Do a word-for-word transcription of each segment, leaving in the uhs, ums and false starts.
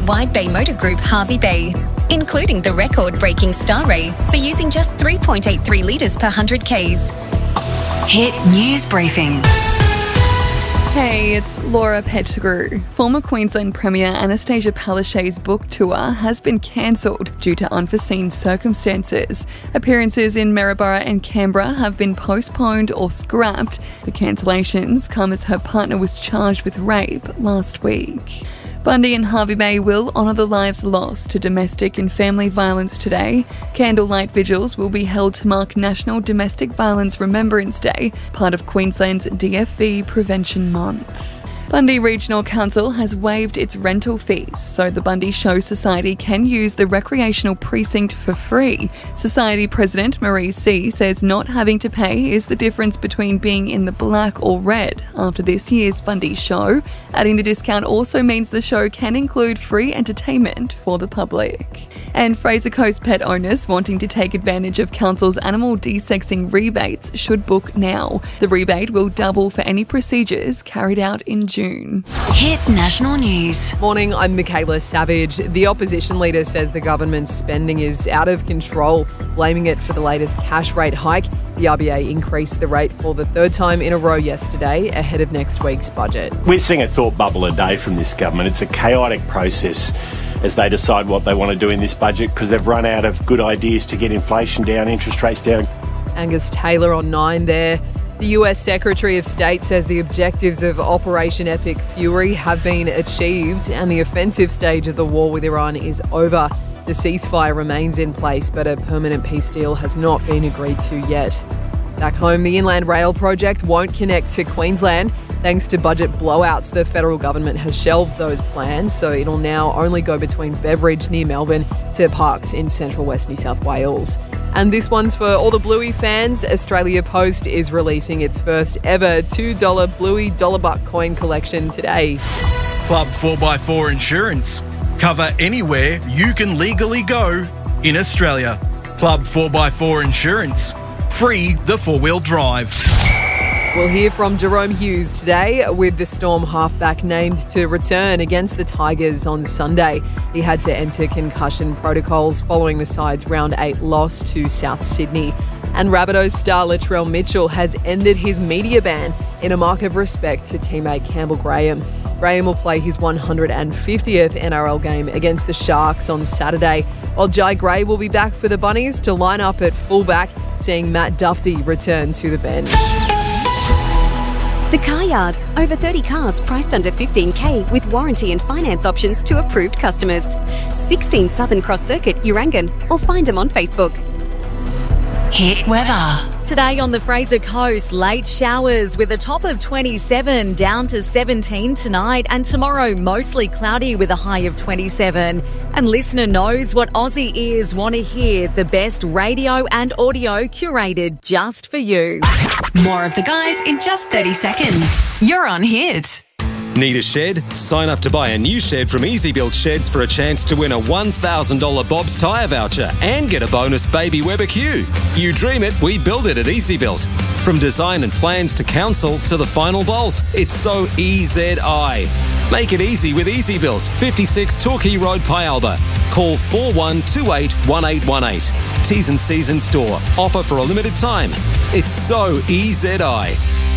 Wide Bay Motor Group Hervey Bay, including the record-breaking Star Ray for using just three point eight three litres per one hundred kays. Hit News Briefing. Hey, it's Laura Pettigrew. Former Queensland Premier Anastasia Palaszczuk's book tour has been cancelled due to unforeseen circumstances. Appearances in Maryborough and Canberra have been postponed or scrapped. The cancellations come as her partner was charged with rape last week. Bundy and Hervey Bay will honour the lives lost to domestic and family violence today. Candlelight vigils will be held to mark National Domestic Violence Remembrance Day, part of Queensland's D F V Prevention Month. Bundy Regional Council has waived its rental fees, so the Bundy Show Society can use the recreational precinct for free. Society President Marie C says not having to pay is the difference between being in the black or red after this year's Bundy Show. Adding the discount also means the show can include free entertainment for the public. And Fraser Coast pet owners wanting to take advantage of Council's animal desexing rebates should book now. The rebate will double for any procedures carried out in June. Hit National News. Morning, I'm Michaela Savage. The opposition leader says the government's spending is out of control, blaming it for the latest cash rate hike. The R B A increased the rate for the third time in a row yesterday, ahead of next week's budget. We're seeing a thought bubble a day from this government. It's a chaotic process as they decide what they want to do in this budget because they've run out of good ideas to get inflation down, interest rates down. Angus Taylor on nine there. The U S Secretary of State says the objectives of Operation Epic Fury have been achieved and the offensive stage of the war with Iran is over. The ceasefire remains in place, but a permanent peace deal has not been agreed to yet. Back home, the Inland Rail project won't connect to Queensland. Thanks to budget blowouts, the federal government has shelved those plans, so it'll now only go between Beveridge near Melbourne to Parkes in central west New South Wales. And this one's for all the Bluey fans. Australia Post is releasing its first ever two dollar Bluey dollar buck coin collection today. Club four by four Insurance. Cover anywhere you can legally go in Australia. Club four by four Insurance. Free the four-wheel drive. We'll hear from Jerome Hughes today, with the Storm halfback named to return against the Tigers on Sunday. He had to enter concussion protocols following the side's round eight loss to South Sydney. And Rabbitohs star Latrell Mitchell has ended his media ban in a mark of respect to teammate Campbell Graham. Graham will play his one hundred fiftieth N R L game against the Sharks on Saturday, while Jai Gray will be back for the Bunnies to line up at fullback, seeing Matt Duffy return to the bench. The Car Yard. Over thirty cars priced under fifteen K with warranty and finance options to approved customers. sixteen Southern Cross Circuit, Urangan, or find them on Facebook. Hit weather. Today on the Fraser Coast, late showers with a top of twenty-seven, down to seventeen tonight, and tomorrow mostly cloudy with a high of twenty-seven. And listener knows what Aussie ears want to hear, the best radio and audio curated just for you. More of the guys in just thirty seconds. You're on Hit. Need a shed? Sign up to buy a new shed from Easy Built Sheds for a chance to win a one thousand dollars Bob's Tyre voucher and get a bonus Baby Weber Q. You dream it, we build it at Easy Built. From design and plans to council to the final bolt, it's so E Z I. Make it easy with Easy Built, fifty-six Torquay Road, Pyalba. Call four one two eight one eight one eight. T's and C's in store. Offer for a limited time. It's so E Z I.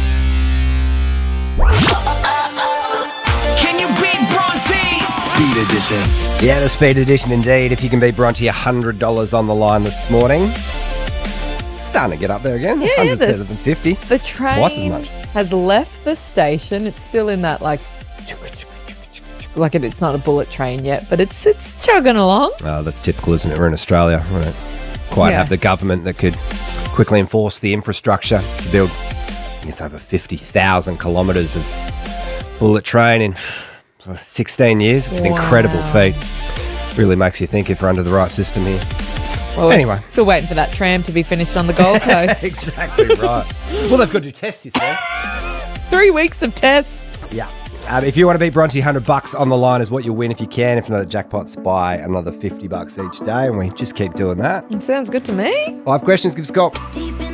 Can you beat Bronte? Speed edition. Yeah, the speed edition indeed. If you can beat Bronte, one hundred dollars on the line this morning. Starting to get up there again. Yeah, one hundred's the, better than fifty. The train Twice as much. has left the station. It's still in that, like, like it, it's not a bullet train yet, but it's it's chugging along. Oh, that's typical, isn't it? We're in Australia. We don't quite Yeah. have the government that could quickly enforce the infrastructure to build, I guess, over fifty thousand kilometres of bullet train in sixteen years. It's an Wow. incredible feat. Really makes you think if we're under the right system here. Well, we're Anyway. still waiting for that tram to be finished on the Gold Coast. Exactly right. Well, they've got to do tests, you see. Three weeks of tests. Yeah. Um, if you want to beat Bronte, one hundred bucks on the line is what you'll win if you can. If not, the jackpot's by another fifty bucks each day, and we just keep doing that. It sounds good to me. Five questions, give us a call.